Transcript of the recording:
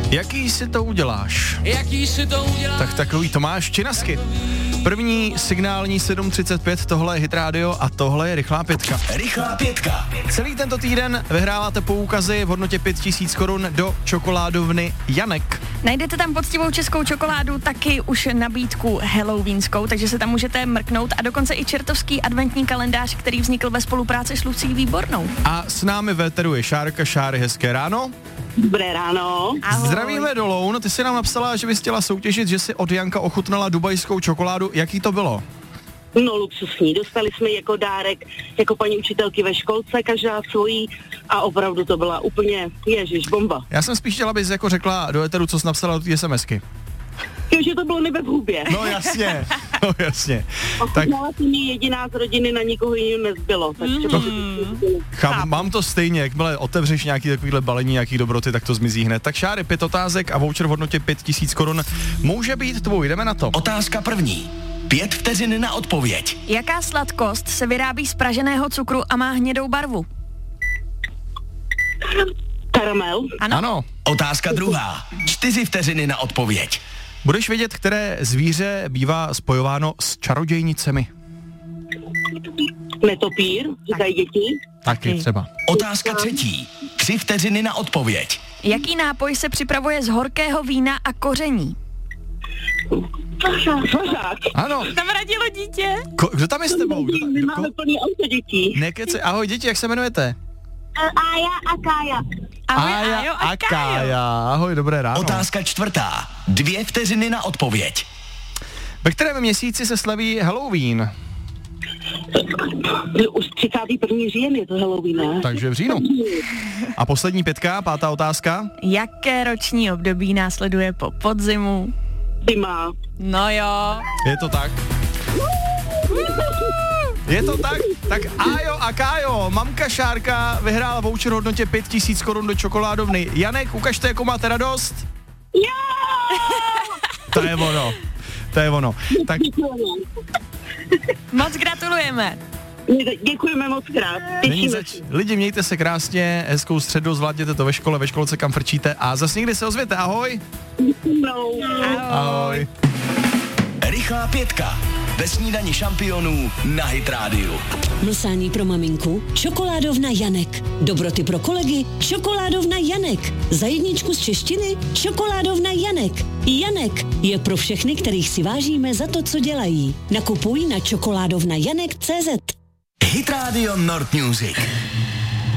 Jaký si to uděláš? Tak takový Tomáš Činasky. První signální 7.35, tohle je Hit Radio a tohle je Rychlá pětka. Rychlá pětka. Celý tento týden vyhráváte poukazy v hodnotě 5000 korun do čokoládovny Janek. Najdete tam poctivou českou čokoládu, taky už nabídku halloweenskou, takže se tam můžete mrknout a dokonce i čertovský adventní kalendář, který vznikl ve spolupráci s Lucí Výbornou. A s námi v éteru je Šárka. Šáry, hezké ráno. Dobré ráno. Ahoj. Zdravíme do Loun, ty jsi nám napsala, že bys chtěla soutěžit, že si od Janka ochutnala dubajskou čokoládu. Jaký to bylo? No luxusní, dostali jsme jako dárek, jako paní učitelky ve školce, každá svojí a opravdu to byla úplně, ježiš, bomba. Já jsem spíš chtěla, abys jako řekla do éteru, co jsi napsala do té SMSky. Takže to bylo nebe v hubě. No jasně, no jasně. Tak jsem jediná z rodiny, na nikoho jiného nezbylo. mám to stejně, jakmile otevřeš nějaký takovýhle balení, nějaký dobroty, tak to zmizí hned. Tak Šáry, 5 otázek a voucher v hodnotě 5000 korun může být tvůj, jdeme na to. Otázka první. 5 vteřin na odpověď. Jaká sladkost se vyrábí z praženého cukru a má hnědou barvu? Karamel. Ano. Otázka druhá. 4 vteřiny na odpověď. Budeš vědět, které zvíře bývá spojováno s čarodějnicemi? Netopír, říkají děti. Taky třeba. Otázka třetí. 3 vteřiny na odpověď. Jaký nápoj se připravuje z horkého vína a koření? Svařák. Ano. Tam radilo dítě. Kdo tam je s tebou? My máme plný auto dětí. Nekece, ahoj děti, jak se jmenujete? Aja a Kája. Ahoj, Aja Ajo a Kája. Ahoj, dobré ráno. Otázka čtvrtá. 2 vteřiny na odpověď. Ve kterém měsíci se slaví Halloween? Už 31. říjen je to Halloween, ne? Takže v říjnu. A poslední 5, 5. otázka. Jaké roční období následuje po podzimu? Zima. No jo. Je to tak. Je to tak? Tak Ajo a Kájo, mamka Šárka vyhrála voucher v hodnotě 5000 korun do čokoládovny Janek. Ukažte, jakou máte radost. To je ono. To je ono. Tak Moc gratulujeme. Děkujeme moc krát. není zač. Lidi, mějte se krásně, hezkou středu, zvládněte to ve školce, kam frčíte a zase někdy se ozvěte. Ahoj. No. Ahoj. Rychlá pětka. Ve snídani šampionů na Hit Radio. Mlsání pro maminku? Čokoládovna Janek. Dobroty pro kolegy? Čokoládovna Janek. Za jedničku z češtiny? Čokoládovna Janek. Janek je pro všechny, kterých si vážíme za to, co dělají. Nakupuj na čokoládovnajanek.cz. Hit Radio Nord Music.